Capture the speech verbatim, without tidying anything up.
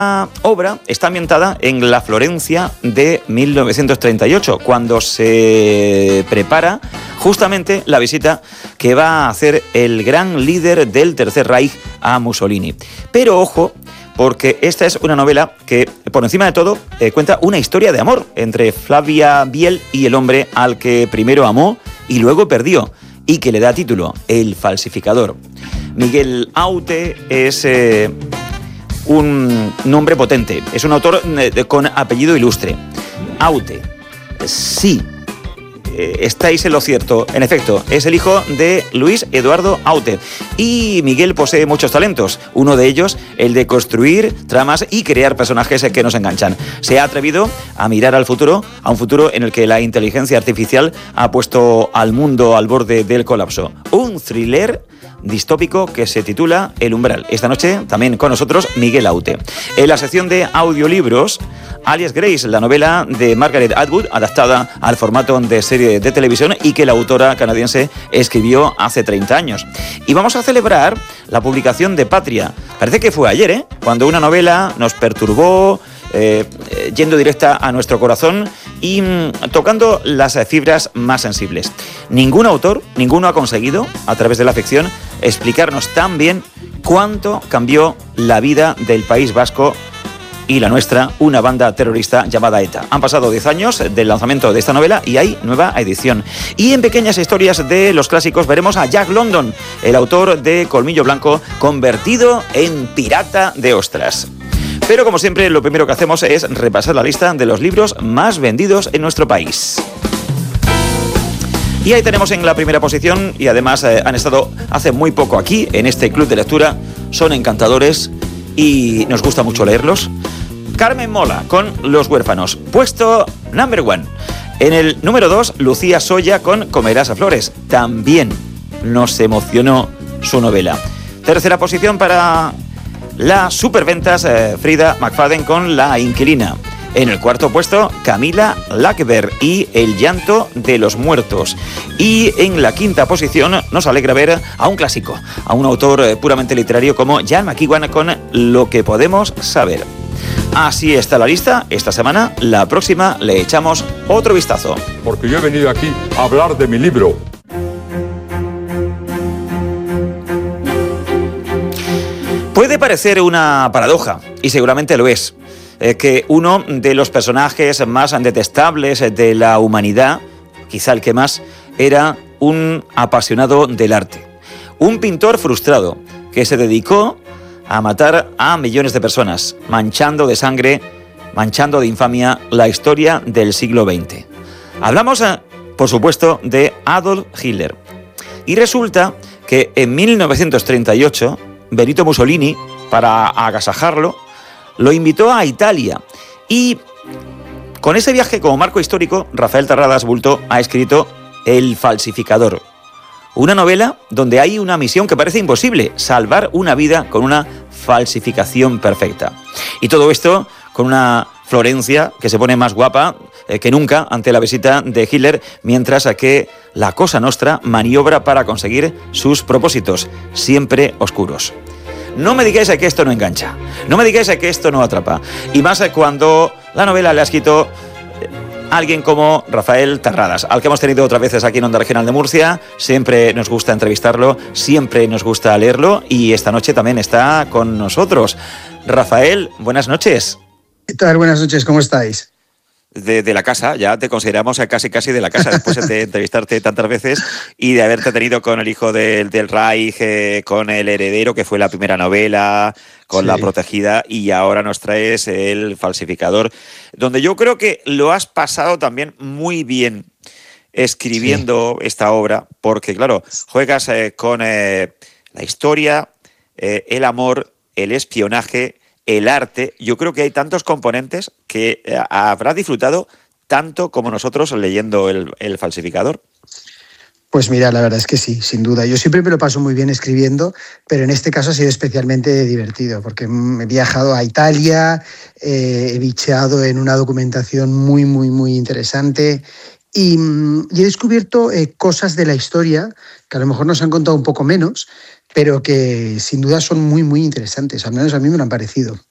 La obra está ambientada en la Florencia de mil novecientos treinta y ocho, cuando se prepara justamente la visita que va a hacer el gran líder del Tercer Reich a Mussolini. Pero ojo, porque esta es una novela que, por encima de todo, eh, cuenta una historia de amor entre Flavia Biel y el hombre al que primero amó y luego perdió, y que le da título, El falsificador. Miguel Aute es eh, un nombre potente, es un autor eh, con apellido ilustre. Aute, sí, eh, estáis en lo cierto. En efecto, es el hijo de Luis Eduardo Aute. Y Miguel posee muchos talentos. Uno de ellos, el de construir tramas y crear personajes que nos enganchan. Se ha atrevido a mirar al futuro, a un futuro en el que la inteligencia artificial ha puesto al mundo al borde del colapso. Un thriller distópico que se titula El umbral. Esta noche también con nosotros Miguel Aute. En la sección de audiolibros, Alias Grace, la novela de Margaret Atwood, adaptada al formato de serie de televisión y que la autora canadiense escribió hace treinta años. Y vamos a celebrar la publicación de Patria. Parece que fue ayer, ¿eh? Cuando una novela nos perturbó, eh, yendo directa a nuestro corazón y mmm, tocando las fibras más sensibles. Ningún autor, ninguno ha conseguido, a través de la ficción, explicarnos tan bien cuánto cambió la vida del País Vasco y la nuestra, una banda terrorista llamada ETA. Han pasado diez años del lanzamiento de esta novela y hay nueva edición. Y en Pequeñas Historias de los Clásicos veremos a Jack London, el autor de Colmillo Blanco, convertido en pirata de ostras. Pero como siempre, lo primero que hacemos es repasar la lista de los libros más vendidos en nuestro país. Y ahí tenemos en la primera posición, y además eh, han estado hace muy poco aquí, en este club de lectura, son encantadores y nos gusta mucho leerlos. Carmen Mola, con Los huérfanos, puesto number one. En el número dos, Lucía Soya, con Comerás a Flores. También nos emocionó su novela. Tercera posición para la superventas eh, Frida McFadden, con La inquilina. En el cuarto puesto, Camila Lackberg y El llanto de los muertos. Y en la quinta posición nos alegra ver a un clásico, a un autor eh, puramente literario como Jan McEwan, con Lo que podemos saber. Así está la lista. Esta semana, la próxima, le echamos otro vistazo. Porque yo he venido aquí a hablar de mi libro. Puede parecer una paradoja, y seguramente lo es, eh, que uno de los personajes más detestables de la humanidad, quizá el que más, era un apasionado del arte. Un pintor frustrado que se dedicó a matar a millones de personas, manchando de sangre, manchando de infamia la historia del siglo veinte. Hablamos, eh, por supuesto, de Adolf Hitler. Y resulta que en mil novecientos treinta y ocho, Benito Mussolini, para agasajarlo, lo invitó a Italia. Y con ese viaje como marco histórico, Rafael Terradas Bulto ha escrito El falsificador. Una novela donde hay una misión que parece imposible: salvar una vida con una falsificación perfecta. Y todo esto con una Florencia que se pone más guapa eh, que nunca ante la visita de Hitler, mientras que la Cosa Nostra maniobra para conseguir sus propósitos, siempre oscuros. No me digáis que esto no engancha, no me digáis que esto no atrapa, y más cuando la novela le ha escrito alguien como Rafael Terradas, al que hemos tenido otras veces aquí en Onda Regional de Murcia. Siempre nos gusta entrevistarlo, siempre nos gusta leerlo, y esta noche también está con nosotros. Rafael, buenas noches. ¿Qué tal? Buenas noches, ¿cómo estáis? De, de la casa, ya te consideramos casi casi de la casa, después de entrevistarte tantas veces y de haberte tenido con el hijo del, del Reich, eh, con El heredero, que fue la primera novela, con sí. La protegida, y ahora nos traes El falsificador, donde yo creo que lo has pasado también muy bien escribiendo sí. esta obra, porque claro, juegas eh, con eh, la historia, eh, el amor, el espionaje, el arte. Yo creo que hay tantos componentes que habrás disfrutado tanto como nosotros leyendo el, el falsificador. Pues mira, la verdad es que sí, sin duda. Yo siempre me lo paso muy bien escribiendo, pero en este caso ha sido especialmente divertido, porque he viajado a Italia, eh, he bicheado en una documentación muy, muy, muy interesante, y, y he descubierto eh, cosas de la historia que a lo mejor nos han contado un poco menos, pero que sin duda son muy, muy interesantes. Al menos a mí me lo han parecido.